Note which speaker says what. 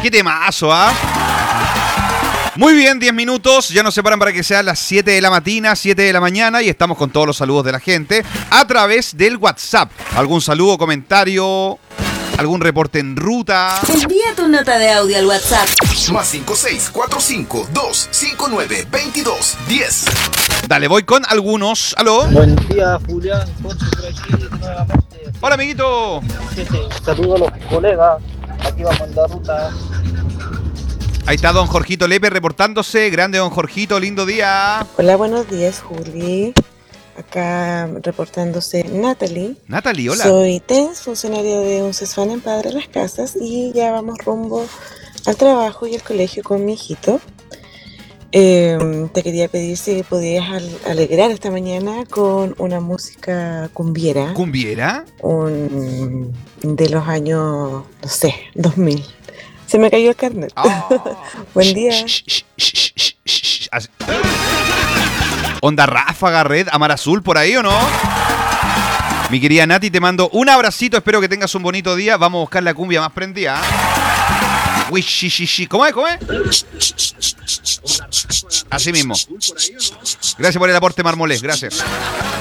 Speaker 1: qué temazo, ¿ah? Muy bien, 10 minutos, ya nos separan para que sean las 7 de la mañana, 7 de la mañana y estamos con todos los saludos de la gente a través del WhatsApp. ¿Algún saludo, comentario, algún reporte en ruta?
Speaker 2: Envía tu nota de audio al WhatsApp.
Speaker 3: Más 5645-259-2210.
Speaker 1: Dale, voy con algunos. ¿Aló?
Speaker 4: Buen día, Julián. Jorge por aquí nuevamente.
Speaker 1: Hola, amiguito.
Speaker 4: Saludo a los colegas. Aquí vamos en la ruta.
Speaker 1: Ahí está don Jorgito Lepe reportándose. Grande don Jorgito, lindo día.
Speaker 5: Hola, buenos días, Juli. Acá reportándose Natalie.
Speaker 1: Natalie, hola.
Speaker 5: Soy TENS, funcionaria de un CESFAN en Padre Las Casas y ya vamos rumbo al trabajo y al colegio con mi hijito. Te quería pedir si podías alegrar esta mañana con una música cumbiera.
Speaker 1: ¿Cumbiera?
Speaker 5: De los años, no sé, 2000. Se me cayó el carnet.
Speaker 1: Oh.
Speaker 5: Buen día.
Speaker 1: Onda Ráfaga, Red, Amar Azul, por ahí, ¿o no? Mi querida Nati, te mando un abracito. Espero que tengas un bonito día. Vamos a buscar la cumbia más prendida. ¿Cómo es? Así mismo. Gracias por el aporte, Marmolés. Gracias.